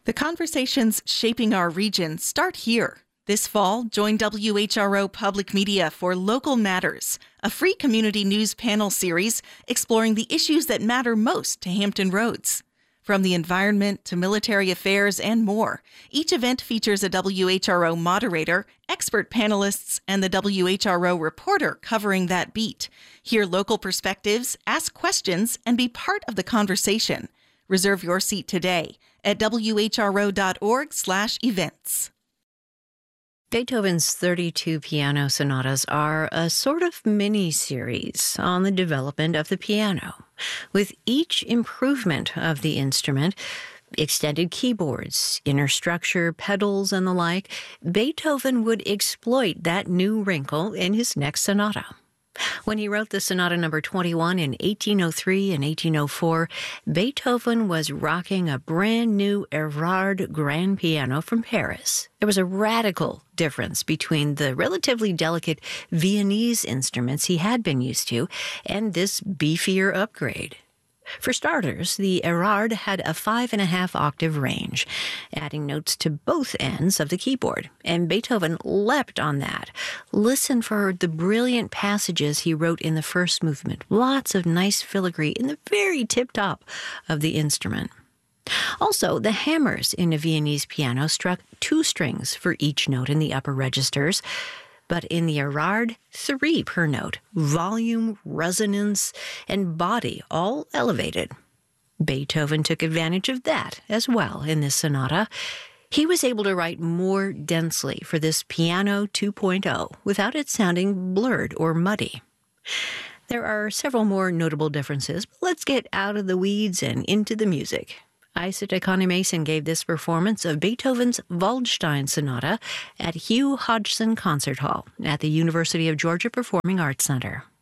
The conversations shaping our region start here. This fall, join WHRO Public Media for Local Matters, a free community news panel series exploring the issues that matter most to Hampton Roads. From the environment to military affairs and more, each event features a WHRO moderator, expert panelists, and the WHRO reporter covering that beat. Hear local perspectives, ask questions, and be part of the conversation. Reserve your seat today at whro.org/events. Beethoven's 32 piano sonatas are a sort of mini-series on the development of the piano. With each improvement of the instrument, extended keyboards, inner structure, pedals, and the like, Beethoven would exploit that new wrinkle in his next sonata. When he wrote the Sonata No. 21 in 1803 and 1804, Beethoven was rocking a brand new Erard grand piano from Paris. There was a radical difference between the relatively delicate Viennese instruments he had been used to and this beefier upgrade. For starters, the Erard had a 5.5-octave range, adding notes to both ends of the keyboard, and Beethoven leapt on that. Listen for the brilliant passages he wrote in the first movement, lots of nice filigree in the very tip-top of the instrument. Also, the hammers in a Viennese piano struck 2 strings for each note in the upper registers, but in the Erard, 3 per note, volume, resonance, and body all elevated. Beethoven took advantage of that as well in this sonata. He was able to write more densely for this Piano 2.0 without it sounding blurred or muddy. There are several more notable differences, but let's get out of the weeds and into the music. Isaac Connie Mason gave this performance of Beethoven's Waldstein Sonata at Hugh Hodgson Concert Hall at the University of Georgia Performing Arts Center.